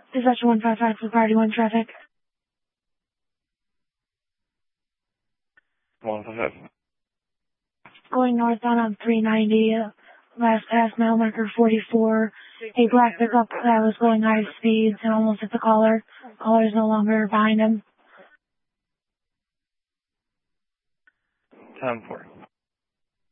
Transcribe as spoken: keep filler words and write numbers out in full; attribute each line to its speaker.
Speaker 1: Dispatch one five five for priority one traffic.
Speaker 2: one five five.
Speaker 1: Going northbound on three ninety, uh, last pass mile marker forty-four. A black pickup that was going high speeds and almost hit the caller. Caller's no longer behind him.
Speaker 2: ten four.